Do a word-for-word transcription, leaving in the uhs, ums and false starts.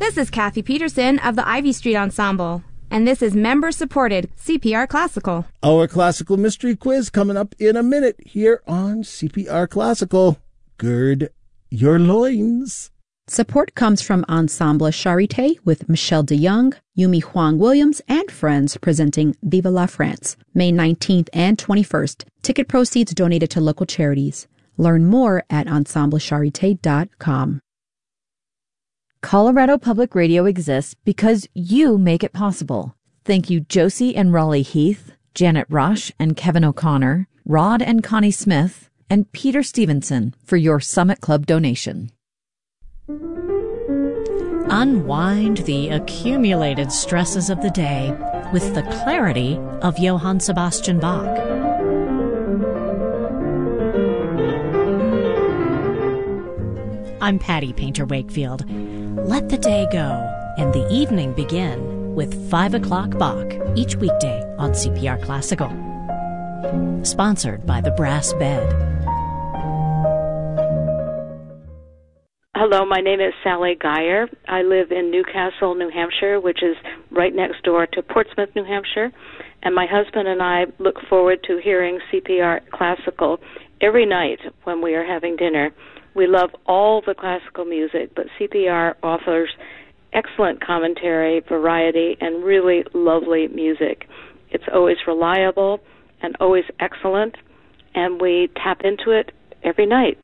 This is Kathy Peterson of the Ivy Street Ensemble, and this is member-supported C P R Classical. Our classical mystery quiz coming up in a minute here on C P R Classical. Gird your loins. Support comes from Ensemble Charité with Michelle DeYoung, Yumi Huang Williams, and friends presenting Viva la France, May nineteenth and twenty-first. Ticket proceeds donated to local charities. Learn more at ensemble charite dot com. Colorado Public Radio exists because you make it possible. Thank you Josie and Raleigh Heath, Janet Rush and Kevin O'Connor, Rod and Connie Smith, and Peter Stevenson for your Summit Club donation. Unwind the accumulated stresses of the day with the clarity of Johann Sebastian Bach. I'm Patty Painter Wakefield. Let the day go and the evening begin with five o'clock Bach each weekday on C P R Classical. Sponsored by the Brass Bed. Hello, my name is Sally Geyer. I live in Newcastle, New Hampshire, which is right next door to Portsmouth, New Hampshire. And my husband and I look forward to hearing C P R Classical every night when we are having dinner. We love all the classical music, but C P R offers excellent commentary, variety, and really lovely music. It's always reliable and always excellent, and we tap into it every night.